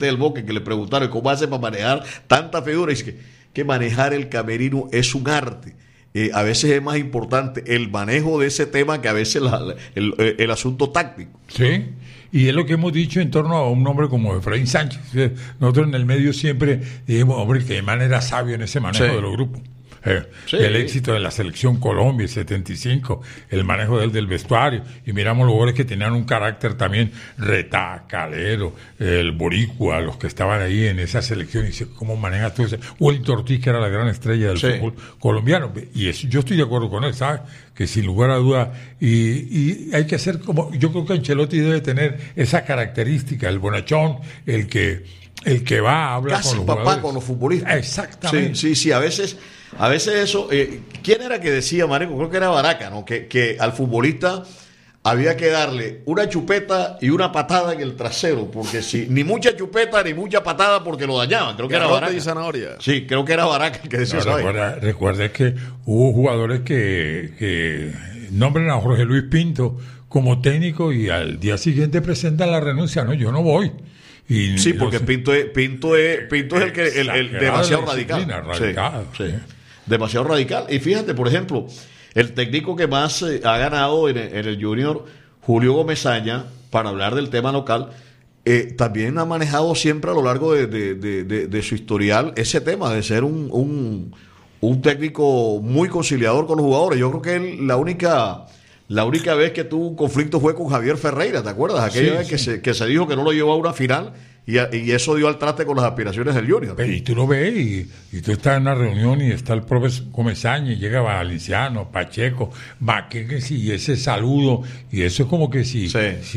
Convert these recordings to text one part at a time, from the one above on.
del Boque, que le preguntaron cómo hace para manejar tanta figura, y dice que manejar el camerino es un arte. A veces es más importante el manejo de ese tema que a veces el asunto táctico. Sí, y es lo que hemos dicho en torno a un hombre como Efraín Sánchez. Nosotros en el medio siempre dijimos, hombre, que de manera sabio en ese manejo de los grupos. El éxito de la selección Colombia, el 75, el manejo del vestuario, y miramos los jugadores que tenían un carácter también retacalero, el boricua, los que estaban ahí en esa selección, y dice, ¿cómo maneja todo eso? Wellington Ortiz, que era la gran estrella del fútbol colombiano, y eso, yo estoy de acuerdo con él, ¿sabes? Que sin lugar a duda, y hay que hacer como, yo creo que Ancelotti debe tener esa característica, el bonachón, el que va, habla casi con los papá jugadores. Con los futbolistas. Exactamente. Sí, a veces eso, ¿quién era que decía, Marenco? Creo que era Baraca, ¿no? Que al futbolista había que darle una chupeta y una patada en el trasero, porque si ni mucha chupeta ni mucha patada porque lo dañaban. Creo que era Baraca. Y zanahoria. Sí, creo que era Baraca el que decía eso. Recuerda que hubo jugadores que nombran a Jorge Luis Pinto como técnico y al día siguiente presentan la renuncia. No, yo no voy. Y sí, porque Pinto es el que el demasiado radical. Sí. Demasiado radical. Y fíjate, por ejemplo, el técnico que más ha ganado en el Junior, Julio Gomezaña, para hablar del tema local, también ha manejado siempre a lo largo de su historial ese tema de ser un técnico muy conciliador con los jugadores. Yo creo que él, la única vez que tuvo un conflicto fue con Javier Ferreira, ¿te acuerdas? Aquella vez que se dijo que no lo llevó a una final y eso dio al traste con las aspiraciones del Junior. Y tú lo ves y tú estás en una reunión y está el profesor Comesaña y llega Valenciano, Pacheco, Maqueques y ese saludo, y eso es como que si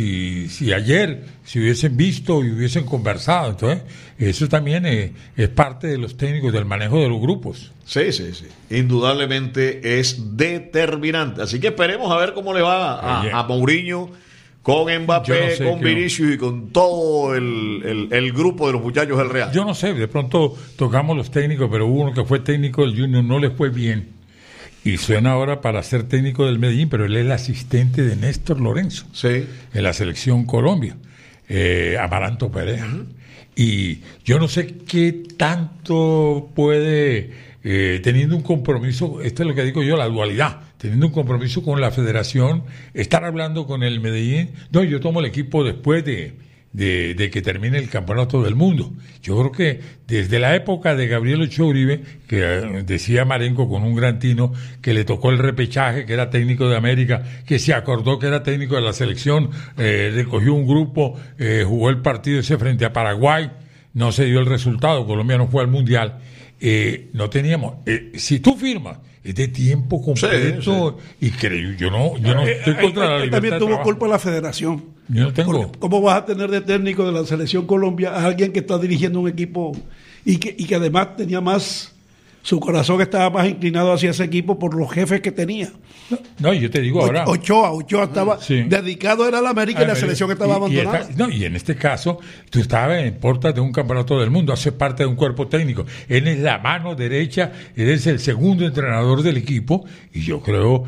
ayer se hubiesen visto y hubiesen conversado. Entonces eso también es parte de los técnicos, del manejo de los grupos. Sí. Indudablemente es determinante. Así que esperemos a ver cómo le va a Mourinho con Mbappé, con Vinicius y con todo el grupo de los muchachos del Real. Yo no sé, de pronto tocamos los técnicos, pero hubo uno que fue técnico del Junior, no le fue bien. Y suena ahora para ser técnico del Medellín, pero él es el asistente de Néstor Lorenzo en la selección Colombia, Amaranto Perea. Uh-huh. Y yo no sé qué tanto puede, teniendo un compromiso, esto es lo que digo yo, la dualidad, teniendo un compromiso con la federación, estar hablando con el Medellín. No, yo tomo el equipo después de que termine el campeonato del mundo. Yo creo que desde la época de Gabriel Ochoa Uribe, que decía Marenco con un gran tino, que le tocó el repechaje, que era técnico de América, que se acordó que era técnico de la selección, recogió un grupo, jugó el partido ese frente a Paraguay, no se dio el resultado, Colombia no fue al Mundial. No teníamos, si tú firmas, es de tiempo completo, y creo, yo no estoy contra la libertad también tuvo de culpa la federación. Yo no tengo. Porque ¿cómo vas a tener de técnico de la selección Colombia a alguien que está dirigiendo un equipo y que además tenía más, su corazón estaba más inclinado hacia ese equipo por los jefes que tenía? No, yo te digo ahora. Ochoa estaba dedicado era a la América y la selección estaba abandonada. Y en este caso, tú estabas en portas de un campeonato del mundo, haces parte de un cuerpo técnico. Él es la mano derecha, eres el segundo entrenador del equipo, y yo creo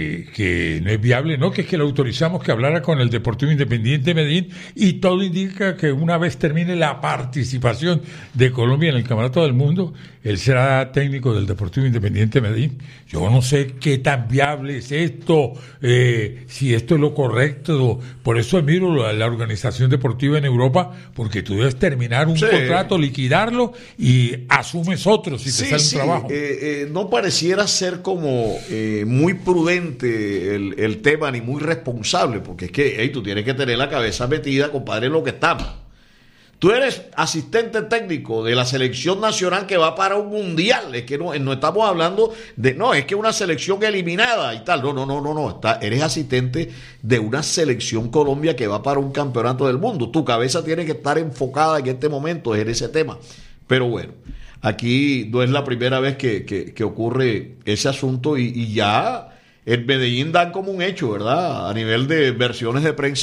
que no es viable, no, que es que lo autorizamos que hablara con el Deportivo Independiente de Medellín, y todo indica que una vez termine la participación de Colombia en el campeonato del mundo, él será técnico del Deportivo Independiente de Medellín. Yo no sé qué tan viable es esto, si esto es lo correcto. Por eso admiro la organización deportiva en Europa, porque tú debes terminar un contrato, liquidarlo y asumes otro si te sale un trabajo. No pareciera ser como muy prudente el tema, ni muy responsable, porque es que tú tienes que tener la cabeza metida, compadre, en lo que estamos. Tú eres asistente técnico de la selección nacional que va para un mundial. Es que no estamos hablando de... No, es que una selección eliminada y tal. No. Eres asistente de una selección Colombia que va para un campeonato del mundo. Tu cabeza tiene que estar enfocada en este momento en ese tema. Pero bueno, aquí no es la primera vez que ocurre ese asunto y ya el Medellín dan como un hecho, ¿verdad? A nivel de versiones de prensa,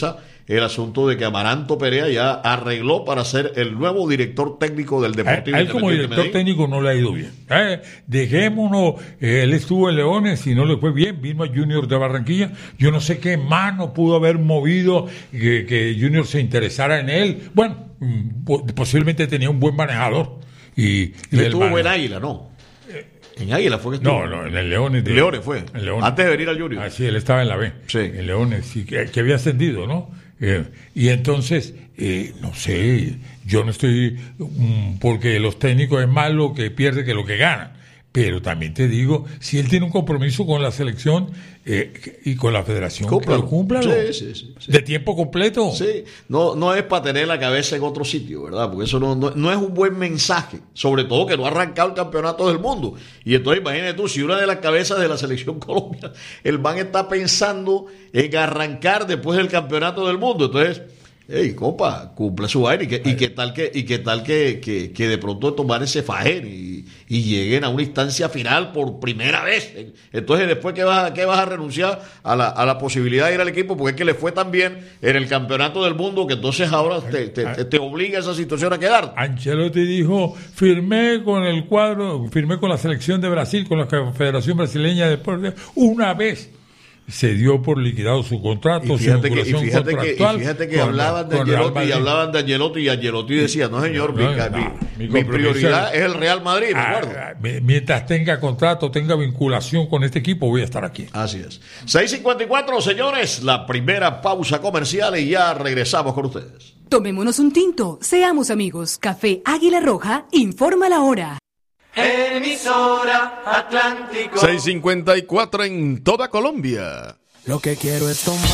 el asunto de que Amaranto Perea ya arregló para ser el nuevo director técnico del Deportivo. A él como director técnico no le ha ido bien. Dejémonos, él estuvo en Leones y no le fue bien, vino a Junior de Barranquilla. Yo no sé qué mano pudo haber movido que Junior se interesara en él. Bueno, posiblemente tenía un buen manejador. Y estuvo buen Águila, ¿no? En Águila fue que estuvo. No, en el Leones. Leones fue. En Leones. Antes de venir al Junior. Sí, él estaba en la B. Sí. En Leones, sí, que había ascendido, ¿no? Y entonces, no sé, yo no estoy... porque los técnicos es más lo que pierde que lo que gana. Pero también te digo, si él tiene un compromiso con la selección y con la federación, cúmplalo. Sí. De tiempo completo. Sí, no es para tener la cabeza en otro sitio, ¿verdad? Porque eso no es un buen mensaje, sobre todo que no ha arrancado el campeonato del mundo. Y entonces imagínate tú, si una de las cabezas de la selección Colombia, el man está pensando en arrancar después del campeonato del mundo, entonces... Ey, compa, cumple su vaina y qué tal que de pronto tomar ese fajer y lleguen a una instancia final por primera vez. Entonces después ¿qué vas a renunciar a la posibilidad de ir al equipo? Porque es que le fue tan bien en el campeonato del mundo que entonces ahora te obliga a esa situación a quedar. Ancelotti dijo, firmé con la selección de Brasil, con la Federación Brasileña de Deportes, una vez. Se dio por liquidado su contrato, y fíjate que hablaban de Ancelotti y Ancelotti decía, no señor, mi prioridad es el Real Madrid, ¿me acuerdo? Mientras tenga contrato, tenga vinculación con este equipo, voy a estar aquí. Así es. 6:54, señores, la primera pausa comercial y ya regresamos con ustedes. Tomémonos un tinto, seamos amigos. Café Águila Roja informa la hora. Emisora Atlántico. 6:54 en toda Colombia. Lo que quiero es tomar.